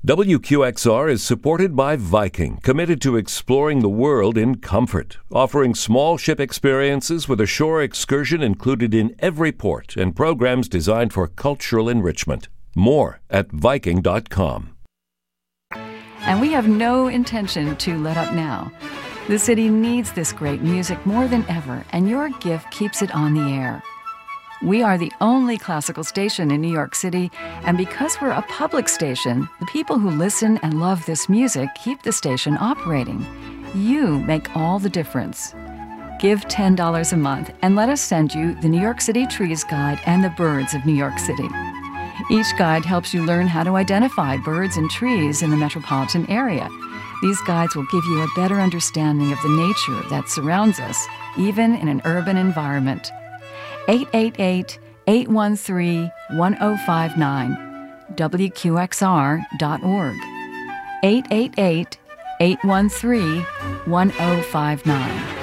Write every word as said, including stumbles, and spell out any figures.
W Q X R is supported by Viking, committed to exploring the world in comfort, offering small ship experiences with a shore excursion included in every port and programs designed for cultural enrichment. More at Viking dot com. And we have no intention to let up now. The city needs this great music more than ever, and your gift keeps it on the air. We are the only classical station in New York City, and because we're a public station, the people who listen and love this music keep the station operating. You make all the difference. Give ten dollars a month and let us send you the New York City Trees Guide and the Birds of New York City. Each guide helps you learn how to identify birds and trees in the metropolitan area. These guides will give you a better understanding of the nature that surrounds us, even in an urban environment. eight eight eight, eight one three, one zero five nine, W Q X R dot org. eight eight eight, eight one three, one zero five nine.